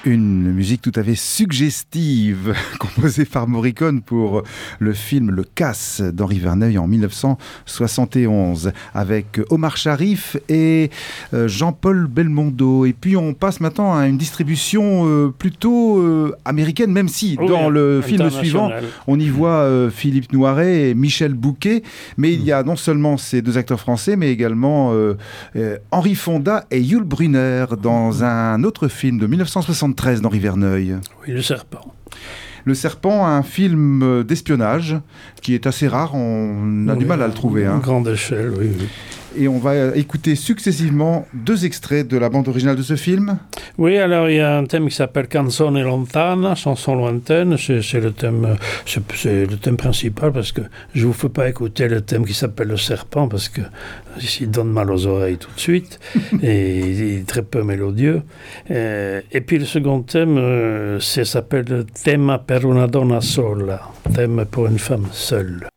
Une musique tout à fait suggestive, composée par Morricone pour le film Le Casse d'Henri Verneuil en 1971, avec Omar Sharif et Jean-Paul Belmondo. Et puis on passe maintenant à une distribution plutôt américaine, même si dans le film suivant, on y voit Philippe Noiret et Michel Bouquet. Mais il y a non seulement ces deux acteurs français, mais également Henri Fonda et Yul Brynner dans un autre film de 1973 d'Henri Verneuil. Oui, Le Serpent. Le Serpent, un film d'espionnage qui est assez rare, on a du mal à le trouver. À grande échelle, oui. Et on va écouter successivement deux extraits de la bande originale de ce film. Oui, alors il y a un thème qui s'appelle Canzone lontana, chanson lointaine. C'est le thème principal, parce que je ne vous fais pas écouter le thème qui s'appelle Le Serpent, parce que il donne mal aux oreilles tout de suite, et il est très peu mélodieux. Et puis le second thème, ça s'appelle Tema per una donna sola, thème pour une femme seule.